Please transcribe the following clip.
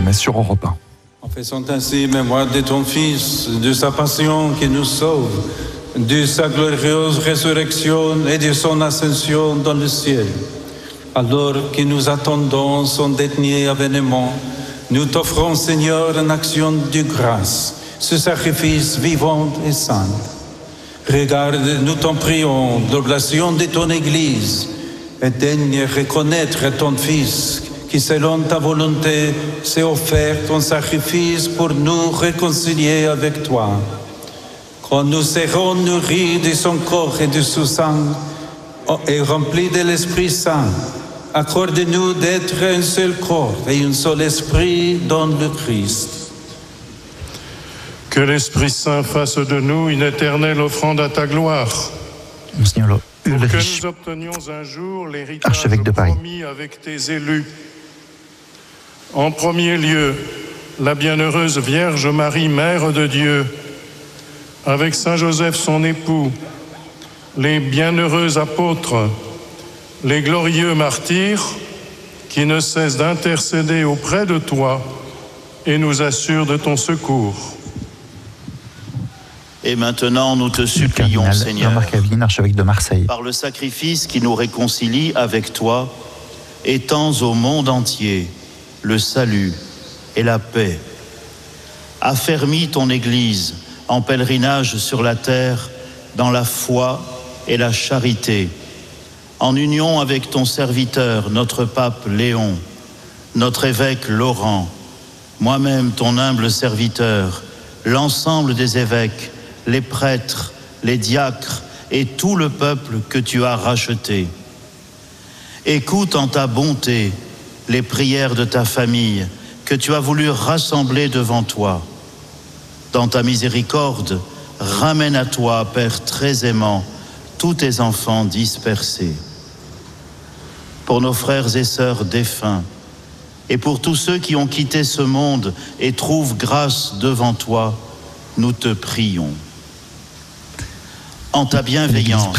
messe sur Europe 1. En faisant ainsi mémoire de ton Fils, de sa passion qui nous sauve, de sa glorieuse résurrection et de son ascension dans le ciel. Alors que nous attendons son dernier avènement, nous t'offrons, Seigneur, en action de grâce, ce sacrifice vivant et saint. Regarde, nous t'en prions, l'oblation de ton Église, et daigne reconnaître ton Fils, qui selon ta volonté s'est offert ton sacrifice pour nous réconcilier avec toi. Quand nous serons nourris de son corps et de son sang, et remplis de l'Esprit Saint, accorde-nous d'être un seul corps et un seul esprit dans le Christ. Que l'Esprit Saint fasse de nous une éternelle offrande à ta gloire. Monseigneur Pour que Ulrich, nous obtenions un jour l'héritage archevêque de Paris. promis avec tes élus. En premier lieu, la bienheureuse Vierge Marie, Mère de Dieu, avec Saint Joseph son époux, les bienheureux apôtres, les glorieux martyrs, qui ne cessent d'intercéder auprès de toi et nous assurent de ton secours. Et maintenant, nous te supplions, Cardinal Seigneur, Jean-Marc Aveline, archevêque de Marseille. par le sacrifice qui nous réconcilie avec toi, étends au monde entier le salut et la paix. Affermis ton Église en pèlerinage sur la terre dans la foi et la charité, en union avec ton serviteur, notre pape Léon, notre évêque Laurent, moi-même ton humble serviteur, l'ensemble des évêques, les prêtres, les diacres et tout le peuple que tu as racheté. Écoute en ta bonté les prières de ta famille que tu as voulu rassembler devant toi. Dans ta miséricorde, ramène à toi, Père très aimant, tous tes enfants dispersés. Pour nos frères et sœurs défunts, et pour tous ceux qui ont quitté ce monde et trouvent grâce devant toi, nous te prions. En ta bienveillance,